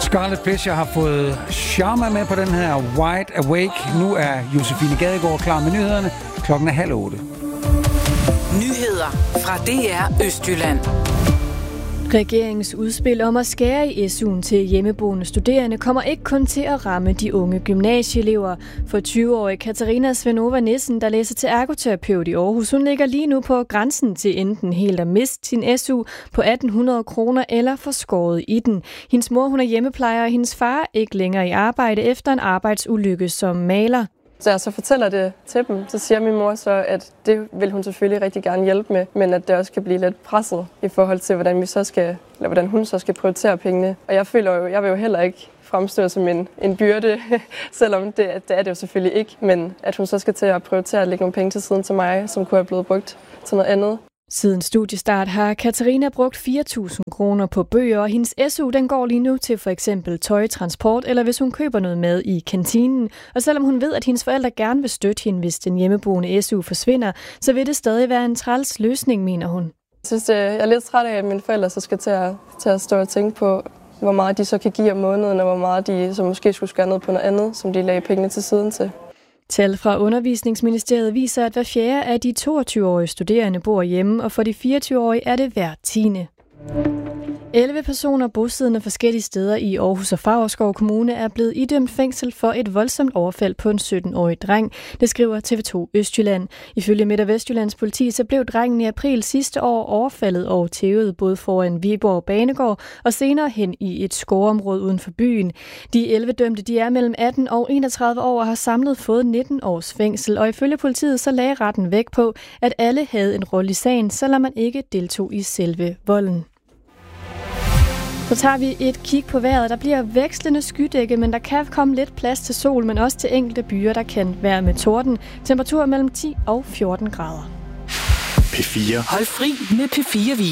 Scarlet Pleasure har fået Sharma med på den her Wide Awake. Nu er Josefine Gadegaard klar med nyhederne. Klokken er 7:30. Nyheder fra DR Østjylland. Regeringens udspil om at skære i SU'en til hjemmeboende studerende kommer ikke kun til at ramme de unge gymnasieelever. For 20-årige Katarina Svenova Nissen, der læser til ergoterapeut i Aarhus, hun ligger lige nu på grænsen til enten helt at miste sin SU på 1.800 kroner eller få skåret i den. Hendes mor, hun er hjemmeplejer, og hendes far ikke længere i arbejde efter en arbejdsulykke som maler. Så jeg så fortæller det til dem, så siger min mor så, at det vil hun selvfølgelig rigtig gerne hjælpe med, men at det også kan blive lidt presset i forhold til, hvordan hun så skal prioritere pengene. Og jeg føler jo, jeg vil jo heller ikke fremstå som en byrde, selvom det er det jo selvfølgelig ikke, men at hun så skal til at prioritere at lægge nogle penge til siden til mig, som kunne have blevet brugt til noget andet. Siden studiestart har Katarina brugt 4.000 kroner på bøger, og hendes SU den går lige nu til for eksempel tøj, transport, eller hvis hun køber noget mad i kantinen. Og selvom hun ved, at hendes forældre gerne vil støtte hende, hvis den hjemmeboende SU forsvinder, så vil det stadig være en træls løsning, mener hun. Jeg synes, jeg er lidt træt af, at mine forældre så skal til at stå og tænke på, hvor meget de så kan give om måneden, og hvor meget de så måske skulle skære ned på noget andet, som de lagde pengene til siden til. Tal fra Undervisningsministeriet viser, at hver fjerde af de 22-årige studerende bor hjemme, og for de 24-årige er det hver 10. 11 personer bosiddende forskellige steder i Aarhus og Favrskov Kommune er blevet idømt fængsel for et voldsomt overfald på en 17-årig dreng. Det skriver TV2 Østjylland. Ifølge Midt- og Vestjyllands politi så blev drengen i april sidste år overfaldet og tævet både foran Viborg Banegård og senere hen i et skovområde uden for byen. De 11 dømte de er mellem 18 og 31 år og har samlet fået 19 års fængsel, og ifølge politiet så lagde retten vægt på, at alle havde en rolle i sagen, selvom man ikke deltog i selve volden. Så tager vi et kig på vejret. Der bliver vekslende skydække, men der kan komme lidt plads til sol, men også til enkelte byer, der kan være med torden. Temperatur mellem 10 og 14 grader. P4. Hold fri med P4 Vi.